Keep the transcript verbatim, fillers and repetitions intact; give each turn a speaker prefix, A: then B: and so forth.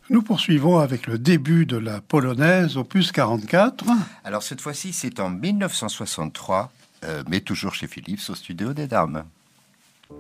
A: Nous poursuivons avec le début de la polonaise, opus quarante-quatre.
B: Alors cette fois-ci, c'est en mille neuf cent soixante-trois, euh, mais toujours chez Philips, au studio des Dames.